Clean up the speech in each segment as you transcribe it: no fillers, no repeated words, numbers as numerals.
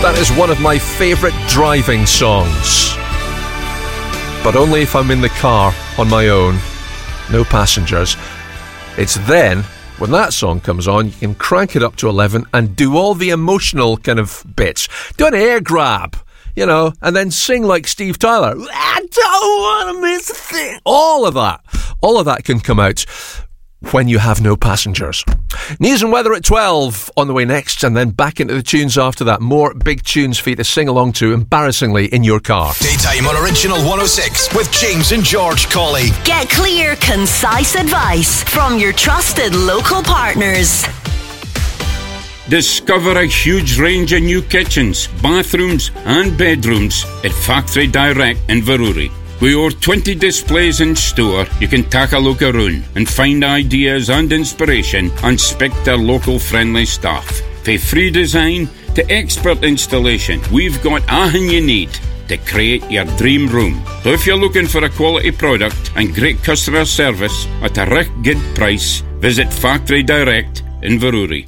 That is one of my favourite driving songs. But only if I'm in the car on my own, no passengers. It's then, when that song comes on, you can crank it up to 11 and do all the emotional kind of bits. Do an air grab, you know, and then sing like Steve Tyler. I don't want to miss a thing. All of that can come out when you have no passengers. News and weather at 12 on the way next, and then back into the tunes after that. More big tunes for you to sing along to, embarrassingly, in your car. Daytime on Original 106 with James and George Colley. Get clear, concise advice from your trusted local partners. Discover a huge range of new kitchens, bathrooms and bedrooms at Factory Direct in Inverurie. With over 20 displays in store, you can take a look around and find ideas and inspiration and speak to local friendly staff. From free design to expert installation, we've got everything you need to create your dream room. So if you're looking for a quality product and great customer service at a real good price, visit Factory Direct in Inverurie.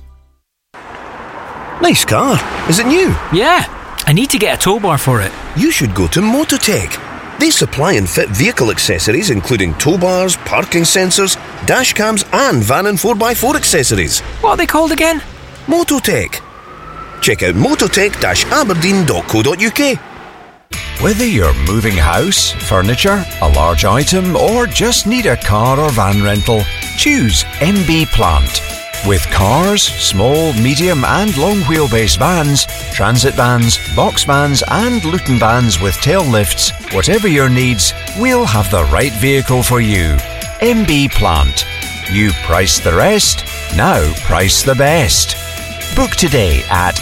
Nice car. Is it new? Yeah, I need to get a tow bar for it. You should go to Mototech. They supply and fit vehicle accessories including tow bars, parking sensors, dash cams and van and 4x4 accessories. What are they called again? Mototech. Check out mototech-aberdeen.co.uk. Whether you're moving house, furniture, a large item or just need a car or van rental, choose MB Plant. With cars, small, medium and long wheelbase vans, transit vans, box vans and Luton vans with tail lifts, whatever your needs, we'll have the right vehicle for you. MB Plant. You price the rest, now price the best. Book today at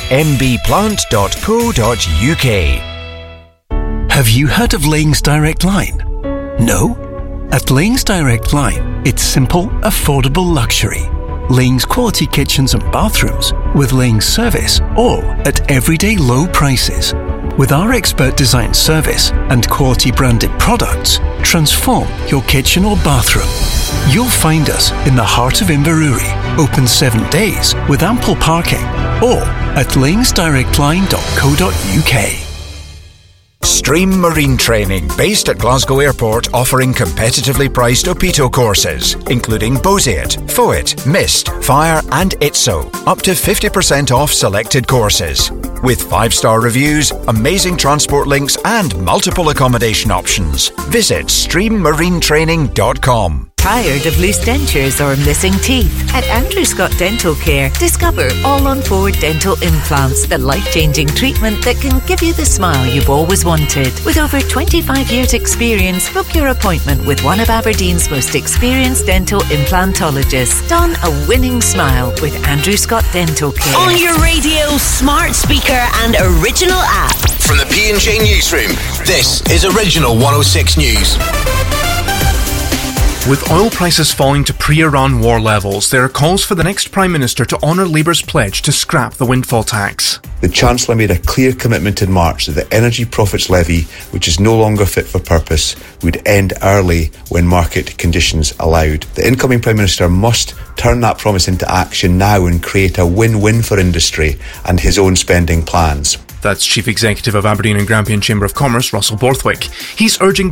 mbplant.co.uk. Have you heard of Laing's Direct Line? No? At Laing's Direct Line, it's simple, affordable luxury. Laing's quality kitchens and bathrooms with Laing's service, all at everyday low prices. With our expert design service and quality branded products, transform your kitchen or bathroom. You'll find us in the heart of Inverurie, open 7 days with ample parking, or at laingsdirectline.co.uk. Stream Marine Training, based at Glasgow Airport, offering competitively priced OPITO courses, including BOSEIT, FOIT, MIST, FIRE and ITSO. Up to 50% off selected courses. With 5-star reviews, amazing transport links and multiple accommodation options. Visit streammarinetraining.com. Tired of loose dentures or missing teeth? At Andrew Scott Dental Care, discover all-on-4 dental implants, the life-changing treatment that can give you the smile you've always wanted. With over 25 years' experience, book your appointment with one of Aberdeen's most experienced dental implantologists. Don a winning smile with Andrew Scott Dental Care. On your radio, smart speaker and original app. From the P&J Newsroom, this is Original 106 News. With oil prices falling to pre-Iran war levels, there are calls for the next Prime Minister to honour Labour's pledge to scrap the windfall tax. The Chancellor made a clear commitment in March that the Energy Profits Levy, which is no longer fit for purpose, would end early when market conditions allowed. The incoming Prime Minister must turn that promise into action now and create a win-win for industry and his own spending plans. That's Chief Executive of Aberdeen and Grampian Chamber of Commerce, Russell Borthwick. He's urging